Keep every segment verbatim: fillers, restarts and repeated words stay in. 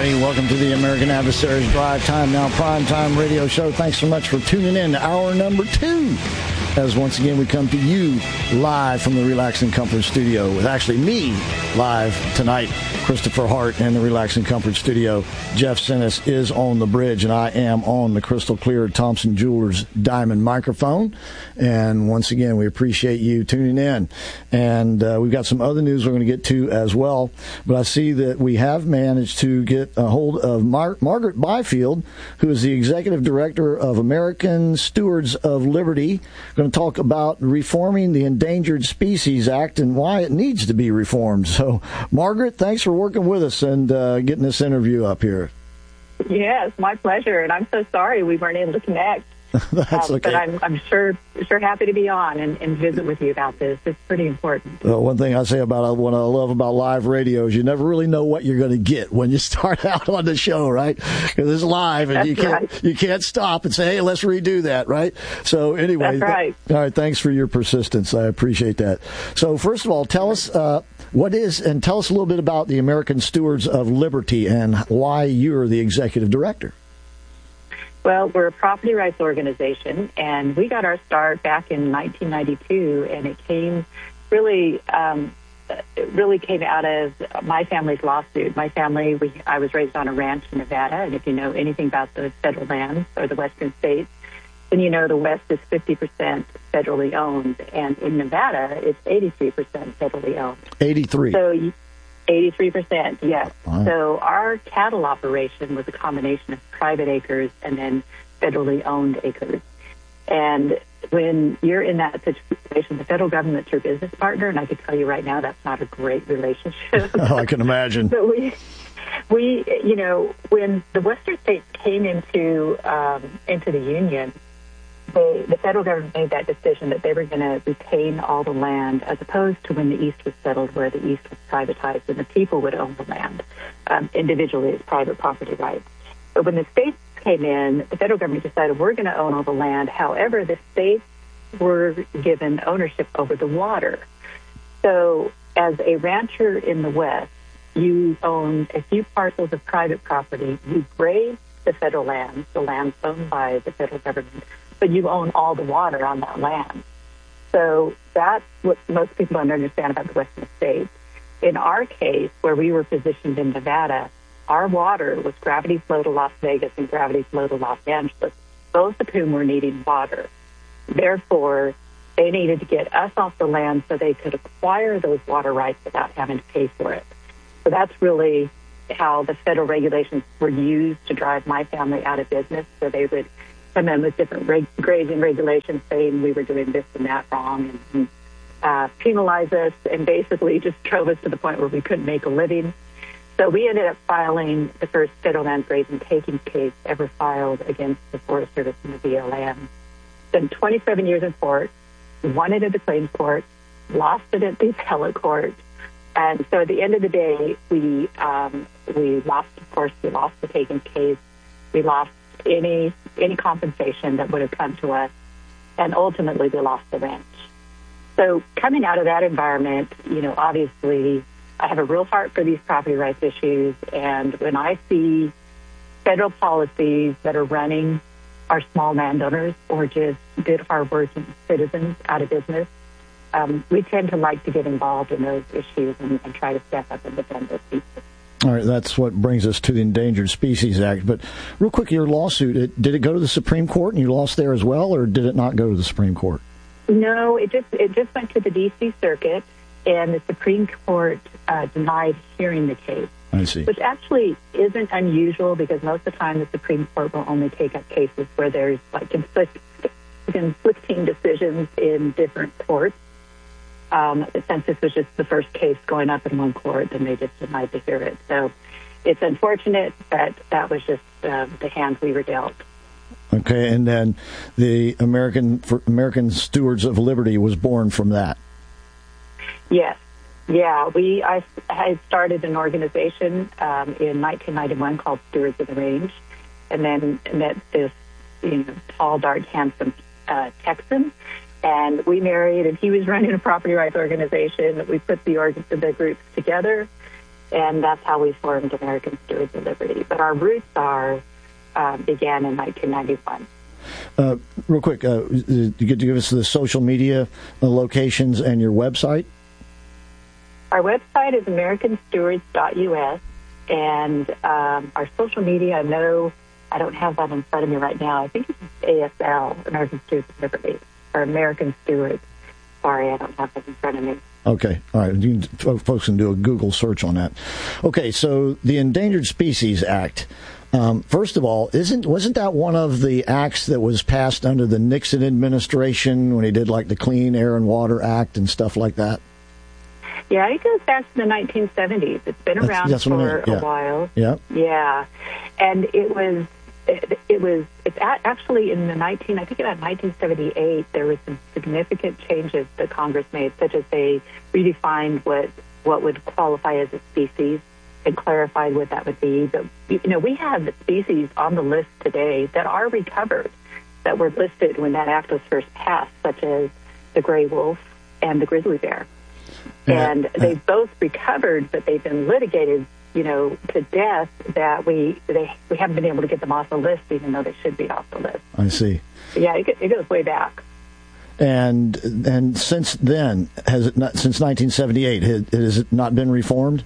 everybody. Welcome to the American Adversaries Drive Time Now Prime Time Radio Show. Thanks so much for tuning in to hour number two. As once again, we come to you live from the Relax and Comfort Studio with actually me live tonight, Christopher Hart, in the Relax and Comfort Studio. Jeff Sinis is on the bridge, and I am on the crystal clear Thompson Jewelers Diamond microphone. And once again, we appreciate you tuning in. And uh, we've got some other news we're going to get to as well. But I see that we have managed to get a hold of Mar- Margaret Byfield, who is the Executive Director of American Stewards of Liberty. We're going to talk about reforming the Endangered Species Act and why it needs to be reformed. So, Margaret, thanks for working with us and uh, getting this interview up here. Yes, my pleasure. And I'm so sorry we weren't able to connect. That's um, okay. But I'm, I'm sure sure happy to be on and, and visit with you about this. It's pretty important. Well, one thing I say about what I love about live radio is you never really know what you're going to get when you start out on the show, right? Because it's live and That's you can't right. you can't stop and say, hey, let's redo that, right? So anyway, That's right. Th- all right. Thanks for your persistence. I appreciate that. So first of all, tell us uh, what is and tell us a little bit about the American Stewards of Liberty and why you're the executive director. Well, we're a property rights organization, and we got our start back in nineteen ninety-two, and it came really, um, it really came out of my family's lawsuit. My family, we, I was raised on a ranch in Nevada, and if you know anything about the federal lands or the western states, then you know the West is fifty percent federally owned, and in Nevada, it's eighty-three percent federally owned. eighty-three. So eighty-three percent, yes. Wow. So our cattle operation was a combination of private acres and then federally owned acres. And when you're in that situation, the federal government's your business partner, and I can tell you right now that's not a great relationship. Oh, I can imagine. But we, we, you know, when the western states came into um, into the Union, They, the federal government made that decision that they were going to retain all the land as opposed to when the East was settled, where the East was privatized and the people would own the land um, individually as private property rights. But when the states came in, the federal government decided we're going to own all the land. However, the states were given ownership over the water. So as a rancher in the West, you own a few parcels of private property. You graze the federal lands, the lands owned by the federal government, but you own all the water on that land. So that's what most people don't understand about the western states. In our case, where we were positioned in Nevada, our water was gravity flow to Las Vegas and gravity flow to Los Angeles, both of whom were needing water. Therefore, they needed to get us off the land so they could acquire those water rights without having to pay for it. So that's really how the federal regulations were used to drive my family out of business, so they would come in with different reg- grazing regulations saying we were doing this and that wrong and uh, penalize us and basically just drove us to the point where we couldn't make a living. So we ended up filing the first federal land grazing taking case ever filed against the Forest Service and the B L M. Spent twenty-seven years in court, won it at the claims court, lost it at the appellate court. And so at the end of the day, we um, we lost, of course, we lost the taking case. We lost any any compensation that would have come to us, and ultimately we lost the ranch. So coming out of that environment, you know, obviously I have a real heart for these property rights issues, and when I see federal policies that are running our small landowners or just good, hardworking citizens out of business, um, we tend to like to get involved in those issues and, and try to step up and defend those people. All right, that's what brings us to the Endangered Species Act. But real quick, your lawsuit, it, did it go to the Supreme Court and you lost there as well, or did it not go to the Supreme Court? No, it just it just went to the D C Circuit, and the Supreme Court uh, denied hearing the case. I see. Which actually isn't unusual because most of the time the Supreme Court will only take up cases where there's like conflict, conflicting decisions in different courts. Um, since this was just the first case going up in one court, then they just denied to hear it. So it's unfortunate, but that was just uh, the hand we were dealt. Okay, and then the American for American Stewards of Liberty was born from that. Yes. Yeah, we I, I started an organization um, in nineteen ninety-one called Stewards of the Range, and then met this you know, tall, dark, handsome uh, Texan. And we married, and he was running a property rights organization. We put the org- the groups together, and that's how we formed American Stewards of Liberty. But our roots are uh, began in nineteen ninety-one. Uh, real quick, uh, you get to give us the social media locations and your website? Our website is american stewards dot u s, and um, our social media, I know, I don't have that in front of me right now. I think it's A S L, American Stewards of Liberty, or American Stewards. Sorry, I don't have that in front of me. Okay, all right. You can, folks can do a Google search on that. Okay, so the Endangered Species Act. Um, first of all, isn't wasn't that one of the acts that was passed under the Nixon administration when he did like the Clean Air and Water Act and stuff like that? Yeah, it goes back to the nineteen seventies. It's been That's, around that's for I mean. yeah. a while. Yeah. Yeah, and it was it, it was it's actually in the nineteen I think about nineteen seventy-eight there were some significant changes that Congress made, such as they redefined what what would qualify as a species and clarified what that would be. But you know, we have the species on the list today that are recovered, that were listed when that act was first passed, such as the gray wolf and the grizzly bear. Yeah. And they've both recovered, but they've been litigated, you know, to death, that we they we haven't been able to get them off the list, even though they should be off the list. I see. Yeah, it, it goes way back. And and since then, has it not, since nineteen seventy-eight, has, has it not been reformed?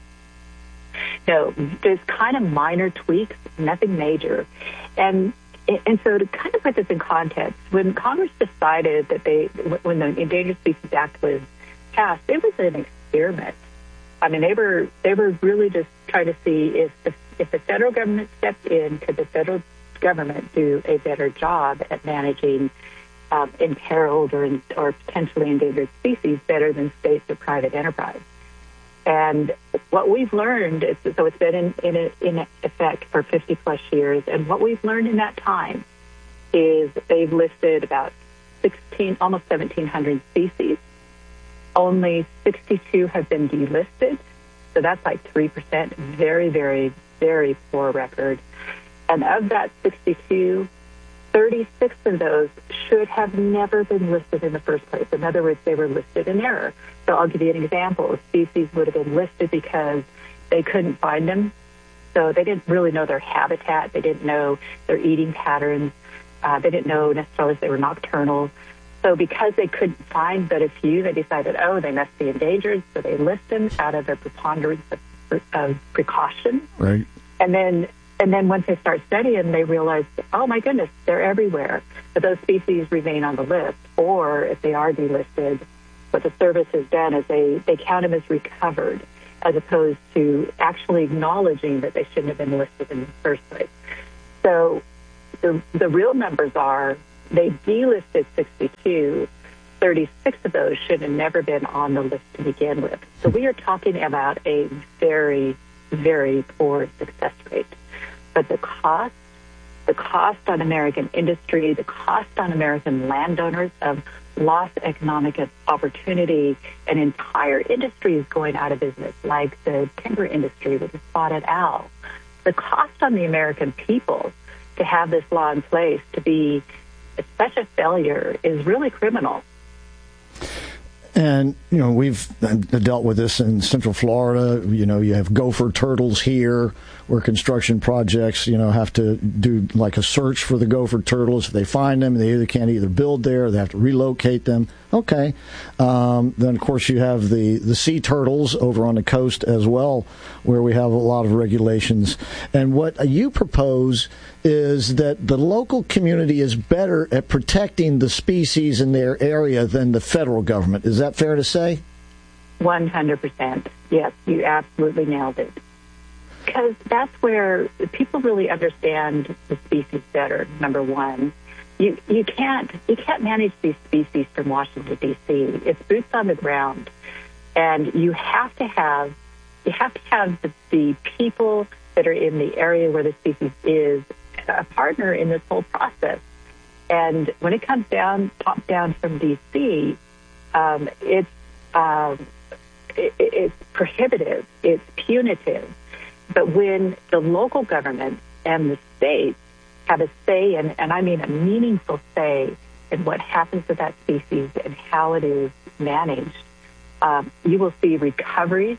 No, there's kind of minor tweaks, nothing major. And and so to kind of put this in context, when Congress decided that they, when the Endangered Species Act was passed, it was an experiment. I mean, they were they were really just trying to see if the, if the federal government stepped in, could the federal government do a better job at managing um, imperiled or, or potentially endangered species better than states or private enterprise. And what we've learned is, so it's been in, in, in effect for fifty plus years, and what we've learned in that time is they've listed about sixteen, almost seventeen hundred species. Only sixty-two have been delisted, so that's like three percent, very, very, very poor record. And of that sixty-two, thirty-six of those should have never been listed in the first place. In other words, they were listed in error. So I'll give you an example. A species would have been listed because they couldn't find them. So they didn't really know their habitat. They didn't know their eating patterns. Uh, they didn't know necessarily if they were nocturnal. So because they couldn't find but a few, they decided, oh, they must be endangered. So they list them out of a preponderance of, of precaution. Right. And then And then once they start studying, they realize, oh, my goodness, they're everywhere. But those species remain on the list. Or if they are delisted, what the service has done is they, they count them as recovered, as opposed to actually acknowledging that they shouldn't have been listed in the first place. So the, the real numbers are they delisted sixty-two. thirty-six of those should have never been on the list to begin with. So we are talking about a very, very poor success rate. But the cost, the cost on American industry, the cost on American landowners of lost economic opportunity, and entire industries going out of business, like the timber industry with the spotted owl. The cost on the American people to have this law in place to be such a failure is really criminal. And, you know, we've dealt with this in Central Florida. You know, you have gopher turtles here where construction projects, you know, have to do like a search for the gopher turtles. If they find them, they either can't either build there or they have to relocate them. Okay. Um, then, of course, you have the, the sea turtles over on the coast as well, where we have a lot of regulations. And what you propose is that the local community is better at protecting the species in their area than the federal government. Is that fair to say? one hundred percent. Yes, you absolutely nailed it. Because that's where people really understand the species better, number one. You you can't you can't manage these species from Washington, D C. It's boots on the ground. And you have to have you have to have the, the people that are in the area where the species is a partner in this whole process. And when it comes down, top down from D C, um, it's um, it, it's prohibitive, it's punitive. But when the local government and the states have a say, and, and I mean a meaningful say, in what happens to that species and how it is managed, um, you will see recoveries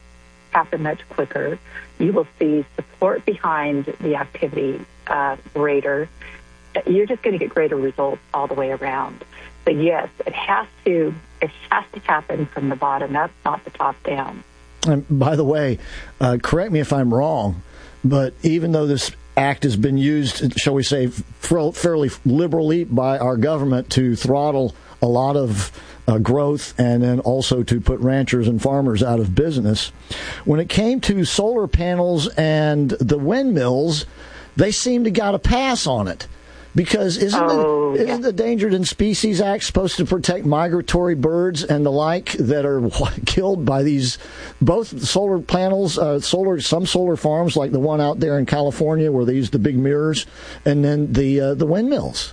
happen much quicker. You will see support behind the activity uh, greater. You're just going to get greater results all the way around. But yes, it has to it has to happen from the bottom up, not the top down. And by the way, uh, correct me if I'm wrong, but even though this act has been used, shall we say, fairly liberally by our government to throttle a lot of uh, growth and then also to put ranchers and farmers out of business, when it came to solar panels and the windmills, they seemed to got a pass on it. Because isn't, oh, the, yeah. isn't the Endangered Species Act supposed to protect migratory birds and the like that are killed by these, both solar panels, uh, solar some solar farms like the one out there in California where they use the big mirrors, and then the uh, the windmills?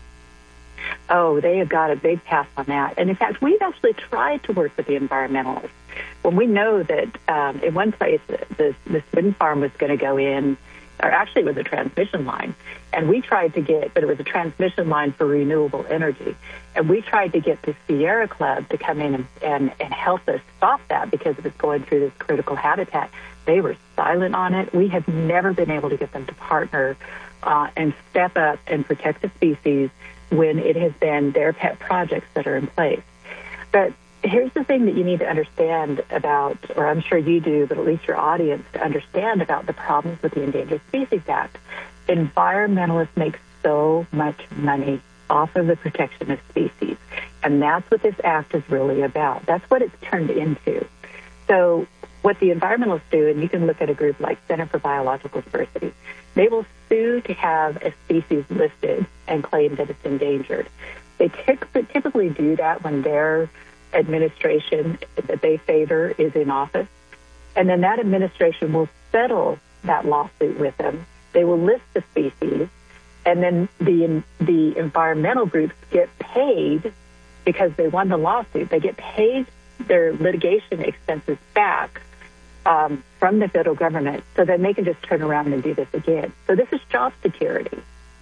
Oh, they have got a big pass on that. And in fact, we've actually tried to work with the environmentalists. When we know that um, in one place this, this wind farm was going to go in, or actually it was a transmission line, and we tried to get, but it was a transmission line for renewable energy, and we tried to get the Sierra Club to come in and, and, and help us stop that because it was going through this critical habitat. They were silent on it. We have never been able to get them to partner uh, and step up and protect the species when it has been their pet projects that are in place. But here's the thing that you need to understand about, or I'm sure you do, but at least your audience to understand about the problems with the Endangered Species Act. Environmentalists make so much money off of the protection of species, and that's what this act is really about. That's what it's turned into. So what the environmentalists do, and you can look at a group like Center for Biological Diversity, they will sue to have a species listed and claim that it's endangered. They typically do that when their administration that they favor is in office, and then that administration will settle that lawsuit with them. They will list the species, and then the the environmental groups get paid because they won the lawsuit. They get paid their litigation expenses back um, from the federal government, so then they can just turn around and do this again. So this is job security,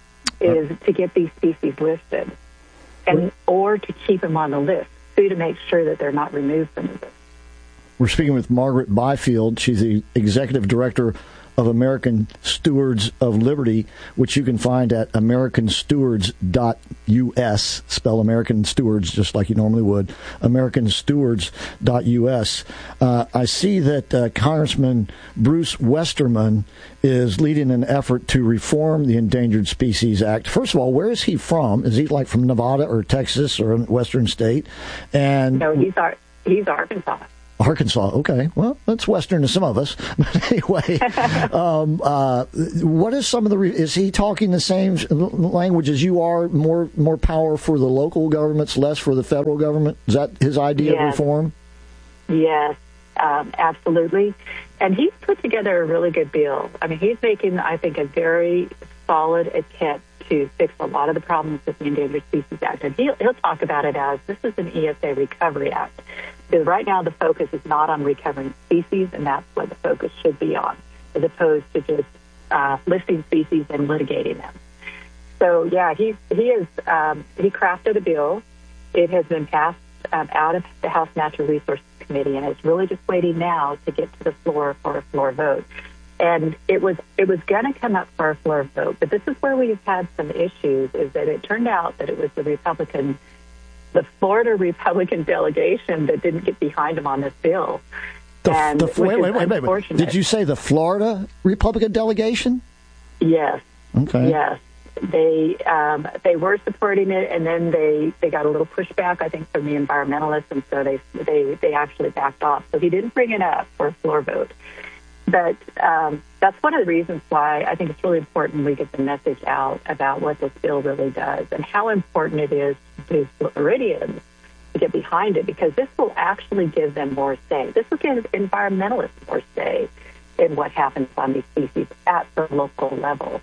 is to get these species listed, and or to keep them on the list, so to make sure that they're not removed from the list. We're speaking with Margaret Byfield. She's the executive director of American Stewards of Liberty, which you can find at american stewards dot u s. Spell American Stewards just like you normally would, american stewards dot u s. Uh, I see that uh, Congressman Bruce Westerman is leading an effort to reform the Endangered Species Act. First of all, where is he from? Is he like from Nevada or Texas or a western state? And no, he's our, he's Arkansas. Arkansas, okay. Well, that's Western to some of us. But anyway, um, uh, what is some of the, re- is he talking the same language as you are, more more power for the local governments, less for the federal government? Is that his idea yes. of reform? Yes, um, absolutely. And he's put together a really good bill. I mean, he's making, I think, a very solid attempt to fix a lot of the problems with the Endangered Species Act. And he'll, he'll talk about it as this is an E S A recovery act. Because right now the focus is not on recovering species, and that's what the focus should be on, as opposed to just uh, listing species and litigating them. So, yeah, he, he, is, um, he crafted a bill. It has been passed um, out of the House Natural Resources Committee, and it's really just waiting now to get to the floor for a floor vote. And it was it was going to come up for a floor vote, but this is where we've had some issues, is that it turned out that it was the Republican, the Florida Republican delegation that didn't get behind him on this bill. The, and, the, wait, wait, wait, wait, wait. Did you say the Florida Republican delegation? Yes. Okay. Yes. They um, they were supporting it, and then they, they got a little pushback, I think, from the environmentalists, and so they they they actually backed off. So he didn't bring it up for a floor vote. But um, that's one of the reasons why I think it's really important we get the message out about what this bill really does and how important it is to Floridians to get behind it, because this will actually give them more say. This will give environmentalists more say in what happens on these species at the local level.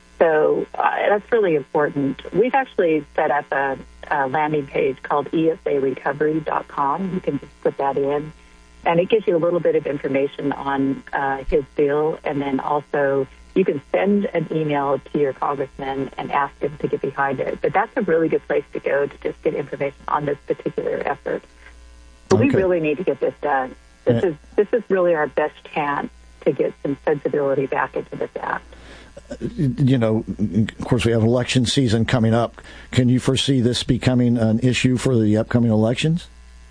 So uh, that's really important. We've actually set up a, a landing page called E S A recovery dot com. You can just put that in. And it gives you a little bit of information on uh, his bill, and then also you can send an email to your congressman and ask him to get behind it. But that's a really good place to go to just get information on this particular effort. But okay. we really need to get this done. This is this is really our best chance to get some sensibility back into this act. You know, of course, we have election season coming up. Can you foresee this becoming an issue for the upcoming elections?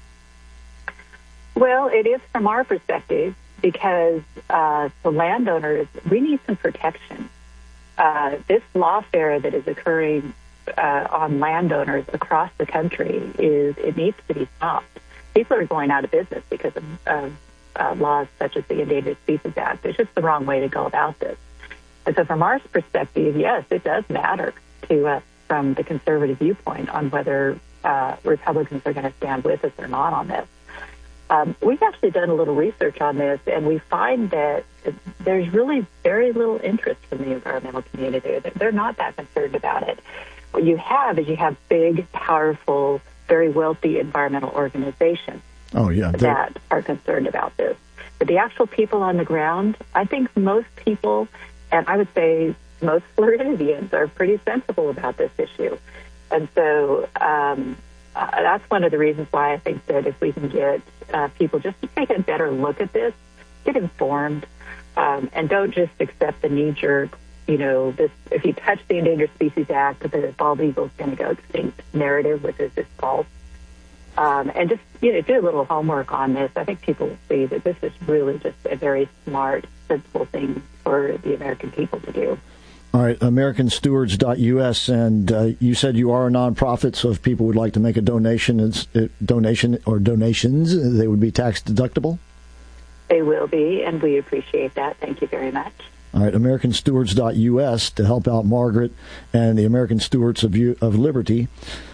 Well, it is from our perspective, because uh, the landowners, we need some protection. Uh, this lawfare that is occurring uh, on landowners across the country is it needs to be stopped. People are going out of business because of, of uh, laws such as the Endangered Species Act. It's just the wrong way to go about this. And so from our perspective, yes, it does matter to us from the conservative viewpoint on whether uh, Republicans are going to stand with us or not on this. Um, we've actually done a little research on this, and we find that there's really very little interest from the environmental community. They're not that concerned about it. What you have is you have big, powerful, very wealthy environmental organizations oh, yeah, that are concerned about this. But the actual people on the ground, I think most people, and I would say most Floridians, are pretty sensible about this issue. And so um, uh, that's one of the reasons why I think that if we can get uh, people just to take a better look at this, get informed, um, and don't just accept the knee-jerk, you know, this, if you touch the Endangered Species Act, the bald eagle is going to go extinct narrative, which is just false. Um, and just, you know, do a little homework on this. I think people will see that this is really just a very smart, sensible thing for the American people to do. All right, American Stewards dot U S, and uh, you said you are a nonprofit, so if people would like to make a donation, it's, it, donation or donations, they would be tax deductible? They will be, and we appreciate that. Thank you very much. All right, American Stewards dot U S to help out Margaret and the American Stewards of, U- of Liberty.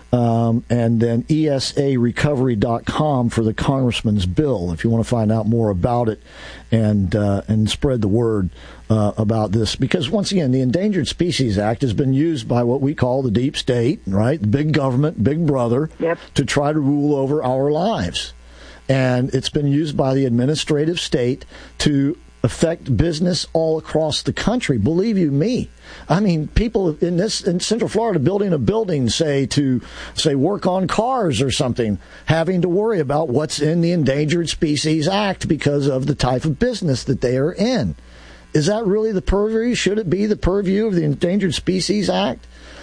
Um, and then E S A recovery dot com for the Congressman's bill if you want to find out more about it and uh, and spread the word uh, about this. Because, once again, the Endangered Species Act has been used by what we call the deep state, right, the big government, big brother, yep. to try to rule over our lives. And it's been used by the administrative state to affect business all across the country. Believe you me. I mean, people in this in Central Florida building a building, say to say work on cars or something, having to worry about what's in the Endangered Species Act because of the type of business that they are in. Is that really the purview? Should it be the purview of the Endangered Species Act?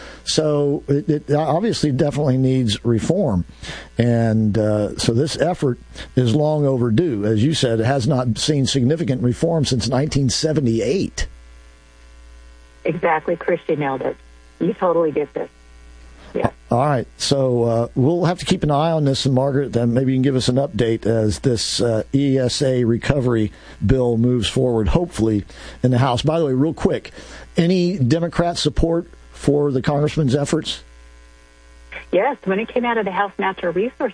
So it, it obviously definitely needs reform. And uh, so this effort is long overdue. As you said, it has not seen significant reform since nineteen seventy-eight. Exactly, Chris, you nailed it. You totally get this. Yeah. All right. So uh, we'll have to keep an eye on this. And, Margaret, then maybe you can give us an update as this uh, E S A recovery bill moves forward, hopefully, in the House. By the way, real quick, any Democrat support for the Congressman's efforts? Yes, when it came out of the House Natural Resource